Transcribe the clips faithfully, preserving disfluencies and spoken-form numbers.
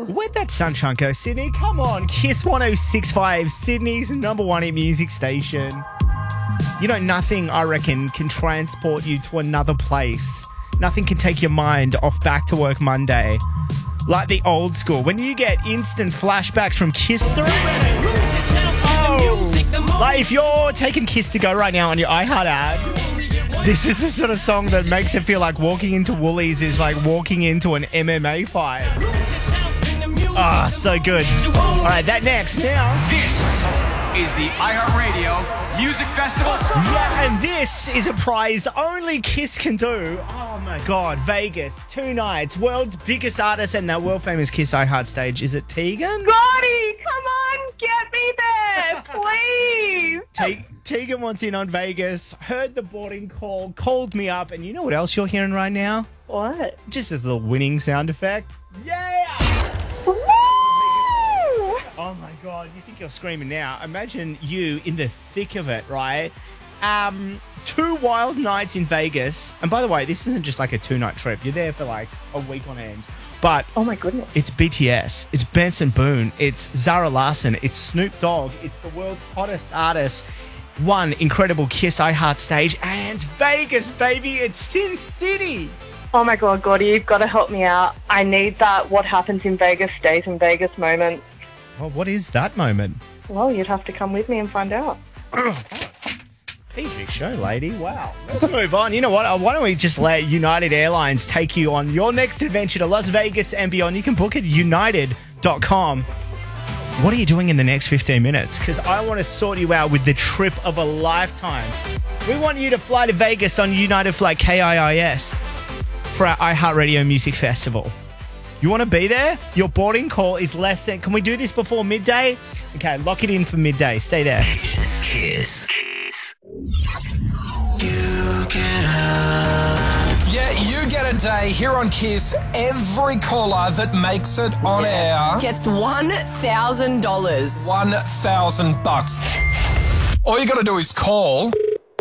Where'd that sunshine go, Sydney? Come on, Kiss one oh six point five, Sydney's number one hit music station. You know, nothing, I reckon, can transport you to another place. Nothing can take your mind off Back to Work Monday. Like the old school. When you get instant flashbacks from Kiss to oh, like if you're taking Kiss to go right now on your iHeart app, this is the sort of song that makes it feel like walking into Woolies is like walking into an M M A fight. Ah, oh, so good. All right, that next now. This is the iHeartRadio Music Festival. Yeah, and this is a prize only Kiss can do. Oh my God, Vegas, two nights, world's biggest artist and that world famous Kiss iHeart stage. Is it Tegan? Scotty, come on, get me there, please. Te- Tegan wants in on Vegas, heard the boarding call, called me up, and you know what else you're hearing right now? What? Just this little winning sound effect. Yeah! Oh my God, you think you're screaming now. Imagine you in the thick of it, right? Um, two wild nights in Vegas. And by the way, this isn't just like a two-night trip. You're there for like a week on end. But oh my goodness, it's B T S, it's Benson Boone, it's Zara Larsson, it's Snoop Dogg, it's the world's hottest artist. One incredible Kiss iHeart stage, and Vegas, baby, it's Sin City. Oh my God, Gordy, you've got to help me out. I need that what happens in Vegas stays in Vegas moment. Well, what is that moment? Well, you'd have to come with me and find out. P G show, lady. Wow. Let's move on. You know what? Why don't we just let United Airlines take you on your next adventure to Las Vegas and beyond? You can book it at united dot com. What are you doing in the next fifteen minutes? Because I want to sort you out with the trip of a lifetime. We want you to fly to Vegas on United Flight K I I S for our iHeartRadio Music Festival. You want to be there? Your boarding call is less than... Can we do this before midday? Okay, lock it in for midday. Stay there. Kiss. You get a... Yeah, you get a day here on Kiss. Every caller that makes it on air gets one thousand dollars. One thousand bucks. All you got to do is call.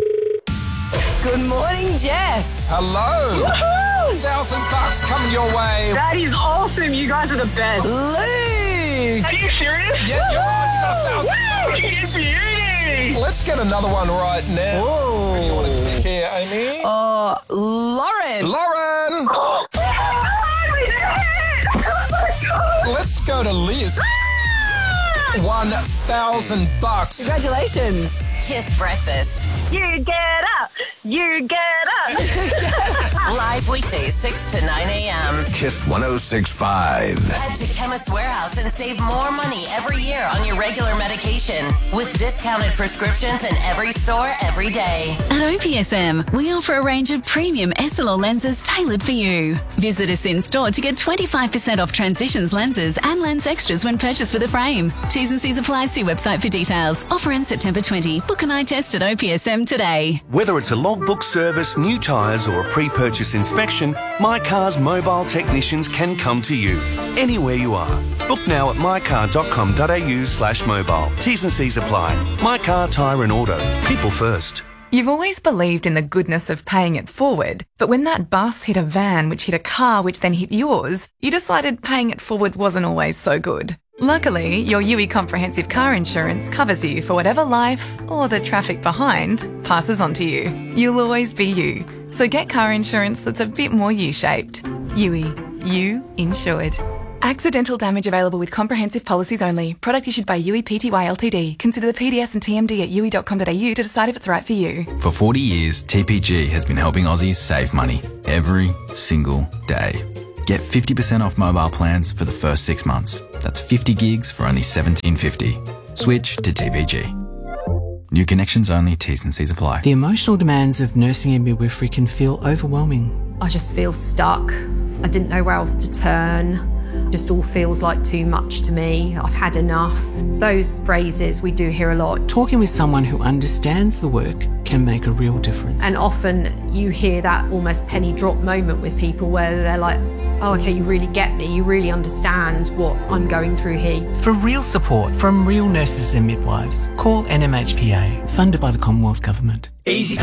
Good morning, Jess. Hello. Woohoo! Thousand bucks coming your way. That is awesome. You guys are the best. Luke. Are you serious? Yeah, you're right. You got a thousand Woo! bucks. Beauty. Let's get another one right now. Whoa. Who do you want to pick here, Amy? Uh, Lauren. Lauren. Oh, we did it! Oh my God. Let's go to Liz. One thousand bucks. Congratulations. Kiss Breakfast. You get up. You get up. Live weekdays six to nine a.m. Kiss one oh six point five. Head to Chemist Warehouse and save more money every year on your regular medication with discounted prescriptions in every store every day. At O P S M, we offer a range of premium S L R lenses tailored for you. Visit us in store to get twenty-five percent off Transitions lenses and lens extras when purchased with a frame. T's and C's apply. See website for details. Offer ends September twentieth. Book an eye test at O P S M today. Whether it's a logbook service, new tyres or a pre-purchase inspection, My Car's mobile technicians can come to you anywhere you are. Book now at mycar.com.au slash mobile. T's and C's apply. My Car, Tyre and Auto. People first. You've always believed in the goodness of paying it forward, but when that bus hit a van which hit a car which then hit yours, you decided paying it forward wasn't always so good. Luckily, your U I Comprehensive Car Insurance covers you for whatever life, or the traffic behind, passes on to you. You'll always be you. So get car insurance that's a bit more U-shaped. U I. You insured. Accidental damage available with comprehensive policies only. Product issued by U I Pty Ltd. Consider the P D S and T M D at u i dot com dot a u to decide if it's right for you. For forty years, T P G has been helping Aussies save money every single day. Get fifty percent off mobile plans for the first six months. That's fifty gigs for only seventeen fifty. Switch to T P G. New connections only, T's and C's apply. The emotional demands of nursing and midwifery can feel overwhelming. I just feel stuck. I didn't know where else to turn. Just all feels like too much to me. I've had enough. Those phrases we do hear a lot. Talking with someone who understands the work can make a real difference. And often you hear that almost penny drop moment with people where they're like, oh, okay, you really get me. You really understand what I'm going through here. For real support from real nurses and midwives, call N M H P A, funded by the Commonwealth Government. Easy.